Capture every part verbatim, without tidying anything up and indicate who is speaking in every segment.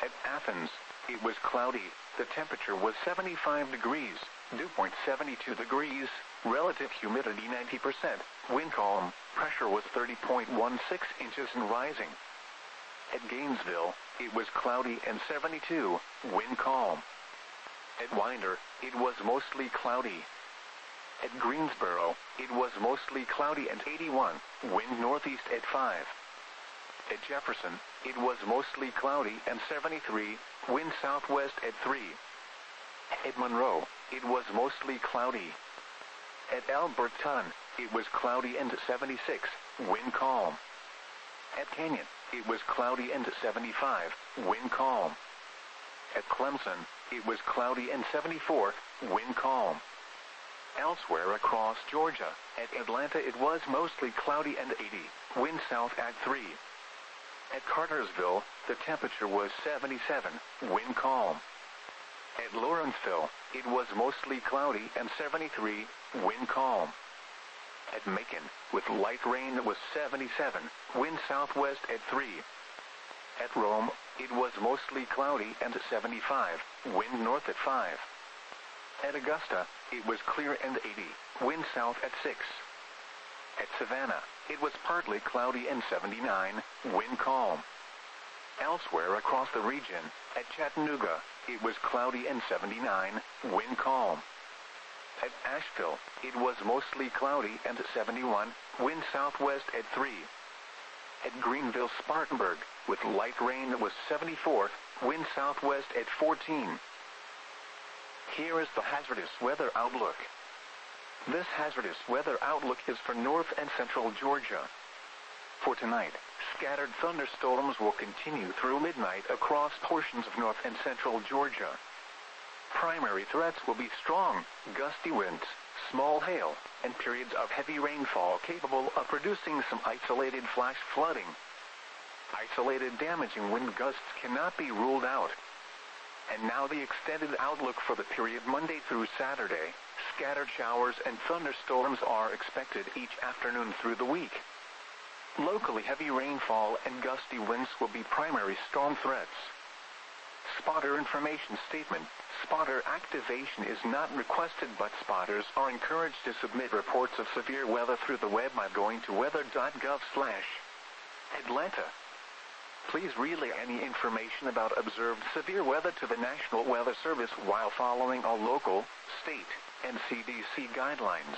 Speaker 1: At Athens, it was cloudy. The temperature was seventy-five degrees. Dew point seventy-two degrees. Relative humidity ninety percent. Wind calm. Pressure was thirty point one six inches and rising. At Gainesville, it was cloudy and seventy-two. Wind calm. At Winder, it was mostly cloudy. At Greensboro, it was mostly cloudy and eighty-one. Wind northeast at five. At Jefferson, it was mostly cloudy and seventy-three. Wind southwest at three. At Monroe, it was mostly cloudy. At Alberton, it was cloudy and seventy-six. Wind calm. At Canyon, it was cloudy and seventy-five. Wind calm. At Clemson, it was cloudy and seventy-four. Wind calm. Elsewhere across Georgia, at Atlanta it was mostly cloudy and eighty. Wind south at three. At Cartersville, the temperature was seventy-seven. Wind calm. At Lawrenceville, it was mostly cloudy and seventy-three. Wind calm. At Macon, with light rain it was seventy-seven. Wind southwest at three. At Rome, it was mostly cloudy and seventy-five. Wind north at five. At Augusta, it was clear and eighty. Wind south at six. At Savannah, it was partly cloudy and seventy-nine. Wind calm. Elsewhere across the region, at Chattanooga, it was cloudy and seventy-nine. Wind calm. At Asheville, it was mostly cloudy and seventy-one. Wind southwest at three. At Greenville Spartanburg, with light rain it was seventy-four. Wind southwest at fourteen. Here is the hazardous weather outlook. This hazardous weather outlook is for north and central Georgia. For tonight, scattered thunderstorms will continue through midnight across portions of north and central Georgia. Primary threats will be strong, gusty winds, small hail, and periods of heavy rainfall capable of producing some isolated flash flooding. Isolated damaging wind gusts cannot be ruled out. And now the extended outlook for the period Monday through Saturday. Scattered showers and thunderstorms are expected each afternoon through the week. Locally heavy rainfall and gusty winds will be primary storm threats. Spotter information statement. Spotter activation is not requested, but spotters are encouraged to submit reports of severe weather through the web by going to weather dot gov slash Atlanta. Please relay any information about observed severe weather to the National Weather Service while following all local, state, and C D C guidelines.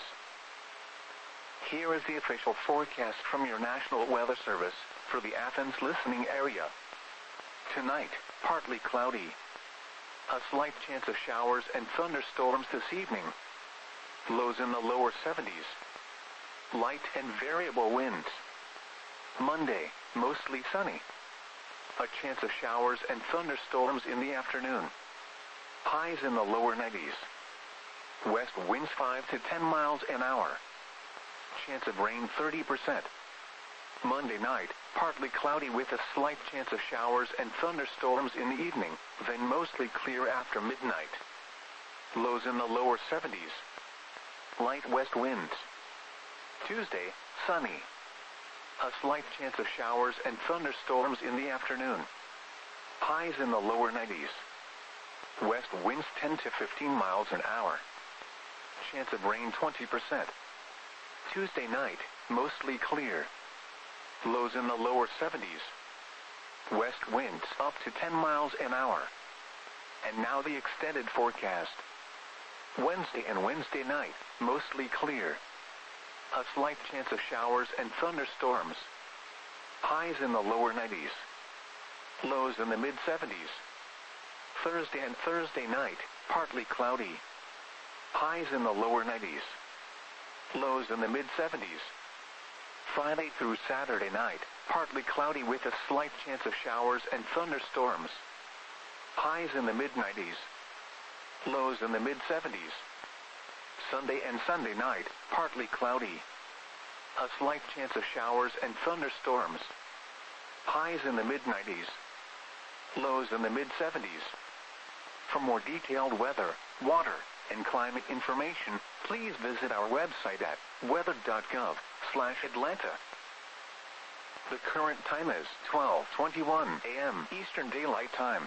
Speaker 1: Here is the official forecast from your National Weather Service for the Athens listening area. Tonight, partly cloudy. A slight chance of showers and thunderstorms this evening. Lows in the lower seventies. Light and variable winds. Monday, mostly sunny. A chance of showers and thunderstorms in the afternoon. Highs in the lower nineties. West winds five to ten miles an hour. Chance of rain thirty percent. Monday night, partly cloudy with a slight chance of showers and thunderstorms in the evening, then mostly clear after midnight. Lows in the lower seventies. Light west winds. Tuesday, sunny. A slight chance of showers and thunderstorms in the afternoon. Highs in the lower nineties. West winds ten to fifteen miles an hour. Chance of rain twenty percent. Tuesday night, mostly clear. Lows in the lower seventies. West winds up to ten miles an hour. And now the extended forecast. Wednesday and Wednesday night, mostly clear. A slight chance of showers and thunderstorms. Highs in the lower nineties. Lows in the mid seventies. Thursday and Thursday night, partly cloudy. Highs in the lower nineties. Lows in the mid seventies. Friday through Saturday night, partly cloudy with a slight chance of showers and thunderstorms. Highs in the mid nineties. Lows in the mid seventies. Sunday and Sunday night, partly cloudy. A slight chance of showers and thunderstorms. Highs in the mid nineties. Lows in the mid seventies. For more detailed weather, water, and climate information, please visit our website at weather dot gov slash Atlanta. The current time is twelve twenty-one a m Eastern Daylight Time.